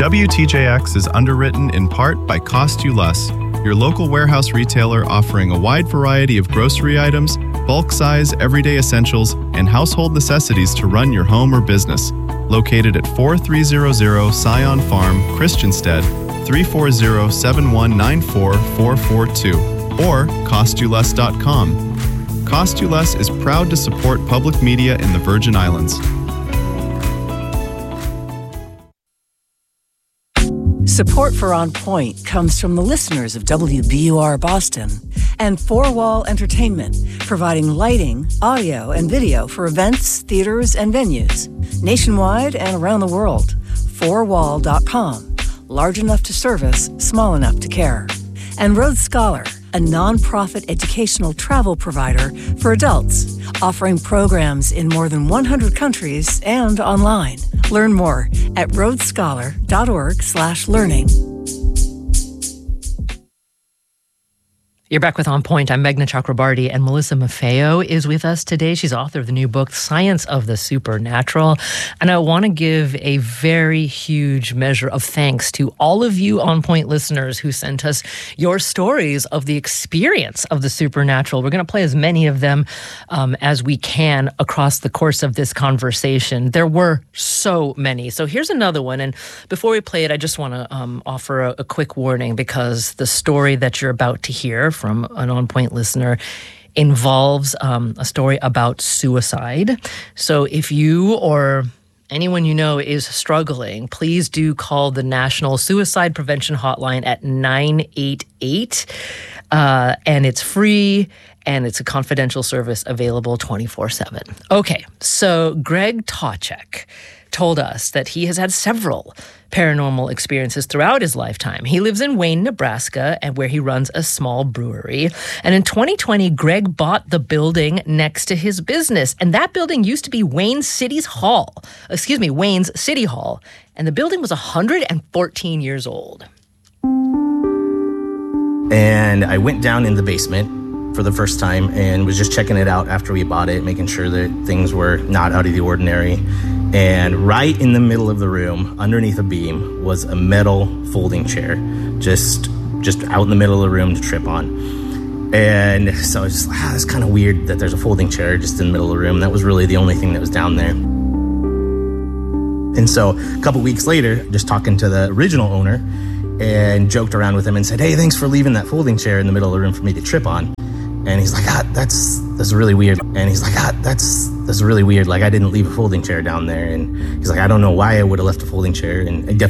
WTJX is underwritten in part by Cost You Less, your local warehouse retailer offering a wide variety of grocery items, bulk size, everyday essentials, and household necessities to run your home or business. Located at 4300 Scion Farm, Christiansted, 340-7194442, or CostYouLess.com. Cost You Less is proud to support public media in the Virgin Islands. Support for On Point comes from the listeners of WBUR Boston and Four Wall Entertainment, providing lighting, audio, and video for events, theaters, and venues nationwide and around the world. Fourwall.com, large enough to service, small enough to care. And Road Scholar, a nonprofit educational travel provider for adults, offering programs in more than 100 countries and online. Learn more at roadscholar.org/learning. You're back with On Point. I'm Meghna Chakrabarty, and Melissa Maffeo is with us today. She's author of the new book, Science of the Supernatural. And I want to give a very huge measure of thanks to all of you On Point listeners who sent us your stories of the experience of the supernatural. We're going to play as many of them as we can across the course of this conversation. There were so many. So here's another one. And before we play it, I just want to offer a quick warning, because the story that you're about to hear from an On Point listener involves a story about suicide. So if you or anyone you know is struggling, please do call the National Suicide Prevention Hotline at 988. And it's free, and it's a confidential service available 24/7. Okay, so Greg Tawchek told us that he has had several paranormal experiences throughout his lifetime. He lives in Wayne, Nebraska, and where he runs a small brewery. And in 2020, Greg bought the building next to his business. And that building used to be Wayne's City Hall. And the building was 114 years old. And I went down in the basement for the first time and was just checking it out after we bought it, making sure that things were not out of the ordinary. And right in the middle of the room, underneath a beam, was a metal folding chair, just out in the middle of the room to trip on. And so I was just like, it's kind of weird that there's a folding chair just in the middle of the room. That was really the only thing that was down there. And so a couple weeks later, just talking to the original owner, and joked around with him and said, hey, thanks for leaving that folding chair in the middle of the room for me to trip on. And he's like, that's really weird. And he's like, that's really weird. Like, I didn't leave a folding chair down there. And he's like, I don't know why I would have left a folding chair. And